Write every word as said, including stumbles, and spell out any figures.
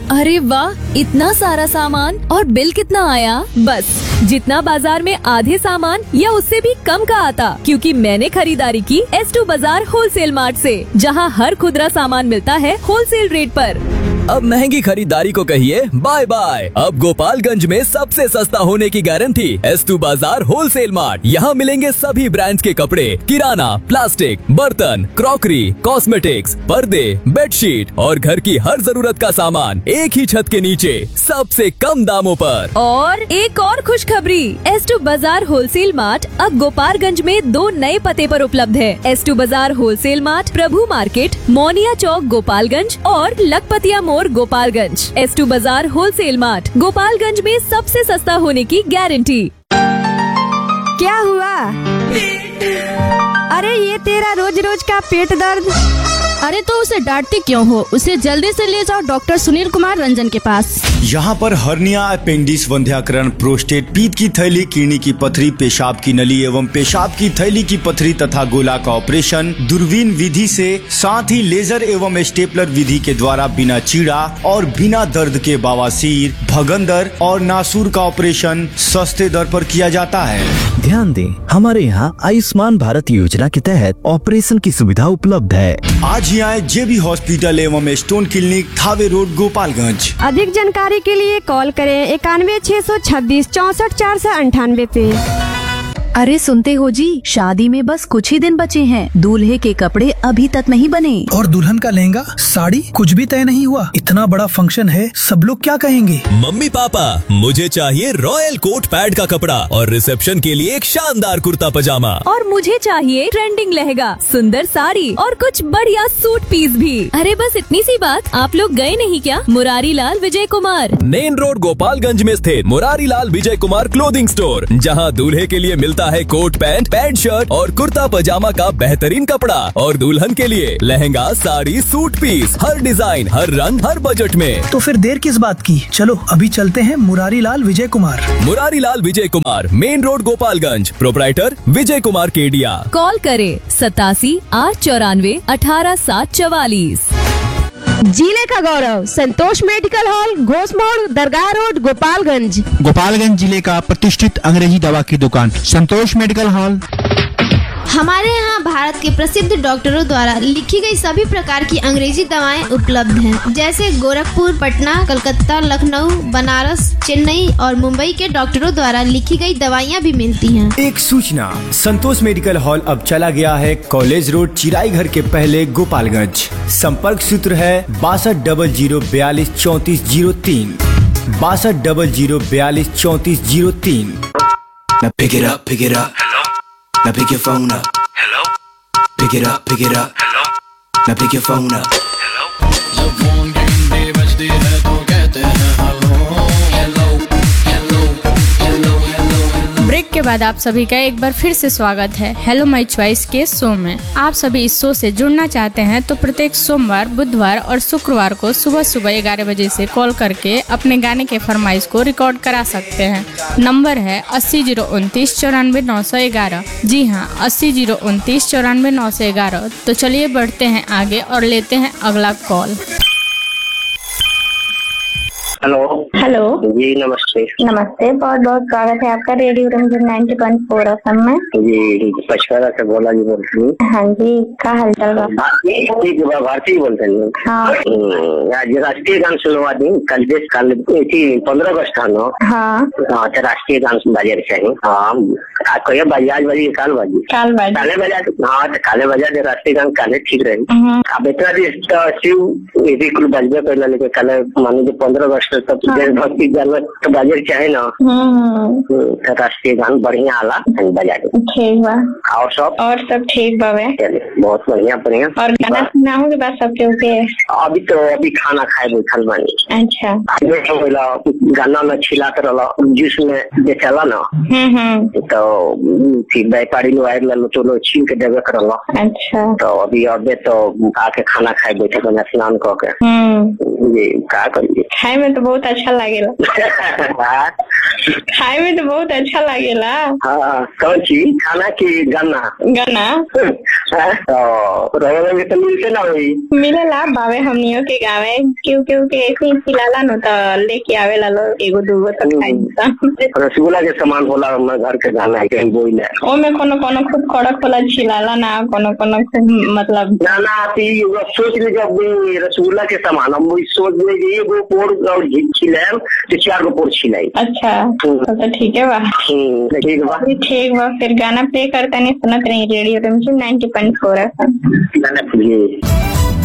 अरे वाह, इतना सारा सामान और बिल कितना आया? बस जितना बाजार में आधे सामान या उससे भी कम का आता, क्योंकि मैंने खरीदारी की एस टू बाजार होलसेल मार्ट से, जहां हर खुदरा सामान मिलता है होलसेल रेट पर। अब महंगी खरीदारी को कहिए बाय बाय। अब गोपालगंज में सबसे सस्ता होने की गारंटी एस टू बाजार होलसेल मार्ट। यहाँ मिलेंगे सभी ब्रांड्स के कपड़े, किराना, प्लास्टिक, बर्तन, क्रॉकरी, कॉस्मेटिक्स, पर्दे, बेडशीट और घर की हर जरूरत का सामान एक ही छत के नीचे सबसे कम दामों पर। और एक और खुशखबरी, एस टू बाजार होलसेल मार्ट अब गोपालगंज में दो नए पते पर उपलब्ध है। एस टू बाजार होलसेल मार्ट प्रभु मार्केट, मोनिया चौक, गोपालगंज और लखपतिया मोड़, गोपालगंज। एस टू बाजार होलसेल मार्ट, गोपालगंज में सबसे सस्ता होने की गारंटी। क्या हुआ? अरे ये तेरा रोज रोज का पेट दर्द। अरे तो उसे डांटती क्यों हो? उसे जल्दी से ले जाओ डॉक्टर सुनील कुमार रंजन के पास। यहाँ पर हर्निया, अपेंडिक्स, वंध्याकरण, प्रोस्टेट, पीत की थैली, किडनी की पथरी, पेशाब की नली एवं पेशाब की थैली की पथरी तथा गोला का ऑपरेशन दूरबीन विधि से, साथ ही लेजर एवं स्टेपलर विधि के द्वारा बिना चीड़ा और बिना दर्द के बवासीर, भगंदर और नासूर का ऑपरेशन सस्ते दर पर किया जाता है। ध्यान दें, हमारे यहाँ आयुष्मान भारत योजना के तहत ऑपरेशन की सुविधा उपलब्ध है। आज ही आए जेबी हॉस्पिटल एवं stone clinic, Thawe road, Gopalganj. अधिक जानकारी के लिए कॉल करें इक्यानवे छह सौ छब्बीस चौसठ चार सौ अंठानवे पे। अरे सुनते हो जी, शादी में बस कुछ ही दिन बचे हैं। दूल्हे के कपड़े अभी तक नहीं बने और दुल्हन का लहंगा, साड़ी कुछ भी तय नहीं हुआ। इतना बड़ा फंक्शन है, सब लोग क्या कहेंगे? मम्मी पापा, मुझे चाहिए रॉयल कोट पैड का कपड़ा और रिसेप्शन के लिए एक शानदार कुर्ता पजामा। और मुझे चाहिए ट्रेंडिंग लहंगा, सुंदर साड़ी और कुछ बढ़िया सूट पीस भी। अरे बस इतनी सी बात, आप लोग गए नहीं क्या मुरारी लाल विजय कुमार? मेन रोड गोपालगंज में स्थित मुरारी लाल विजय कुमार क्लोथिंग स्टोर, जहां दूल्हे के लिए मिलता है कोट पैंट, पैंट शर्ट और कुर्ता पजामा का बेहतरीन कपड़ा, और दुल्हन के लिए लहंगा, साड़ी, सूट पीस, हर डिजाइन, हर रंग, हर बजट में। तो फिर देर किस बात की, चलो अभी चलते हैं Murari Lal Vijay Kumar. Murari Lal Vijay Kumar, main road Gopalganj, proprietor Vijay Kumar Kedia. Call करे सतासी आठ चौरानवे अठारह सात चवालीस। जिले का गौरव, संतोष मेडिकल हॉल, घोषमोड़, दरगाह रोड, गोपालगंज। गोपालगंज जिले का प्रतिष्ठित अंग्रेजी दवा की दुकान संतोष मेडिकल हॉल। हमारे यहाँ भारत के प्रसिद्ध डॉक्टरों द्वारा लिखी गई सभी प्रकार की अंग्रेजी दवाएं उपलब्ध हैं, जैसे गोरखपुर, पटना, कलकत्ता, लखनऊ, बनारस, चेन्नई और मुंबई के डॉक्टरों द्वारा लिखी गई दवाइयाँ भी मिलती हैं। एक सूचना, संतोष मेडिकल हॉल अब चला गया है कॉलेज रोड, चिराई घर के पहले, गोपालगंज। संपर्क सूत्र है बासठ डबल जीरो बयालीस चौंतीस जीरो तीन, बासठ डबल जीरो बयालीस चौंतीस जीरो तीन। Now pick it up, pick it up. Hello. Now pick your phone up. Hello. Pick it up, pick it up. Hello. Now pick your phone up. Hello. जब phone की घंटी बजती है तो कहते हैं hello hello hello hello hello. Break के बाद आप सभी का एक बार फिर से स्वागत है हेलो माय चॉइस के शो में। आप सभी इस शो से जुड़ना चाहते हैं तो प्रत्येक सोमवार, बुधवार और शुक्रवार को सुबह सुबह ग्यारह बजे से कॉल करके अपने गाने के फरमाइश को रिकॉर्ड करा सकते हैं। नंबर है अस्सी जीरो उनतीस चौरानवे नौ सौ ग्यारह। जी हाँ, अस्सी जीरो उनतीस चौरानवे नौ सौ ग्यारह। तो चलिए बढ़ते हैं आगे और लेते हैं अगला कॉल। हेलो हेलो जी, नमस्ते। नमस्ते, बहुत बहुत स्वागत है आपका radio Ranjan ninety point four FM में। जी पचकारा से बोला जी बोलती हूँ। हाँ जी, क्या हाल चाल? भारती बोलते हैं। हाँ, आज राष्ट्रीय गान सुनवा दी। कल देश कल पंद्रह अगस्त था ना। हाँ हाँ, तो राष्ट्रीय गान बाजार चाहिए। हाँ, कहिए बजाज बजी काल बाजी काल बाजी काले बजा। हाँ, तो काले बजा दे राष्ट्रीय गान काले ठीक रहे। अब इतना शिव यदि कुल बजबे कर लेके कल मानो जो पंद्रह अगस्त तब देशभक्ति गान तो बाजार चाहे ना। तो राष्ट्रीय गान बढ़िया आला बजा दे। ठीक बा। और सब और सब ठीक बा। बहुत बढ़िया बढ़िया। और गाना सुना हो के बाद सब के अभी तो अभी खाना खाए बैठल बानी। अच्छा, गाना में छिला कर जूस में बेचला ना। तो फिर व्यापारी लोग आए तो लोग छीन के देवे कर। अच्छा, तो अभी अबे तो आके खाना खाए बैठे बना स्नान करके। ये क्या करिए, खाए में तो बहुत अच्छा लगेगा। खाए में तो बहुत अच्छा लगेला। हाँ, कौन चीज? खाना की गाना? गाना रहे तो मिलते ना हुई मिलेला बाबे हमनियों के गाँव में क्यों क्यों के ऐसे ही खिलाला न तो लेके आवेला लोग एगो दूगो तक खाई। रसगुल्ला के सामान होला हमर घर के गाना है कहीं बोई ना ओमे कोनो कोनो खूब कड़क होला छिलाला ना कोनो कोनो खूब मतलब ना ना आती सोच ले जब रसगुल्ला के सामान हम सोच ले एगो पोर और छिलाएम तो चार गो पोर छिलाई। अच्छा तो ठीक है बा ठीक बा ठीक बा फिर गाना प्ले करता नहीं सुनत रही रेडियो रिमझिम नाइंटी पॉइंट फोर है। गाना प्लीज।